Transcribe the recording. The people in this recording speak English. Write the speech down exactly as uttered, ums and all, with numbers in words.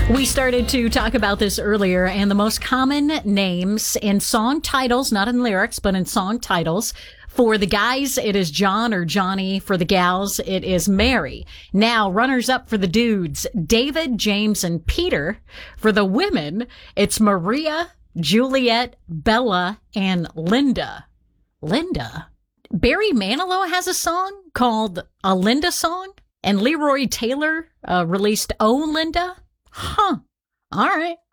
We started to talk about this earlier, and the most common names in song titles, not in lyrics, but in song titles. For the guys, it is John or Johnny. For the gals, it is Mary. Now, runners up for the dudes, David, James, and Peter. For the women, it's Maria, Juliet, Bella, and Linda. Linda? Barry Manilow has a song called A Linda Song, and Leroy Taylor uh, released Oh Linda. Huh. All right.